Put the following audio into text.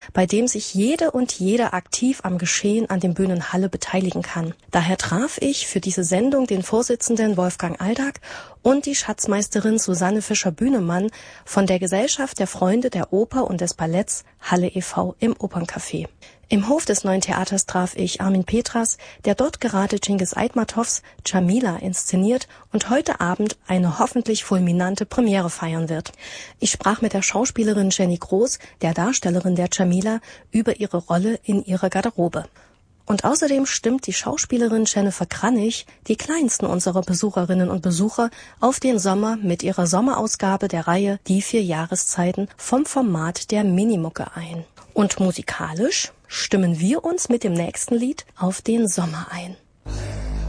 bei dem sich jede und jeder aktiv am Geschehen an dem Bühnen Halle beteiligen kann. Daher traf ich für diese Sendung den Vorsitzenden Wolfgang Aldag und die Schatzmeisterin Susanne Fischer-Bühnemann von der Gesellschaft der Freunde der Oper und des Balletts Halle e.V. im Operncafé. Im Hof des Neuen Theaters traf ich Armin Petras, der dort gerade Cengiz Aytmatovs Dschamila inszeniert und heute Abend eine hoffentlich fulminante Premiere feiern wird. Ich sprach mit der Schauspielerin Jenny Groß, der Darstellerin der Dschamila, über ihre Rolle in ihrer Garderobe. Und außerdem stimmt die Schauspielerin Jennifer Kranich die kleinsten unserer Besucherinnen und Besucher auf den Sommer mit ihrer Sommerausgabe der Reihe Die 4 Jahreszeiten vom Format der Minimucke ein. Und musikalisch stimmen wir uns mit dem nächsten Lied auf den Sommer ein.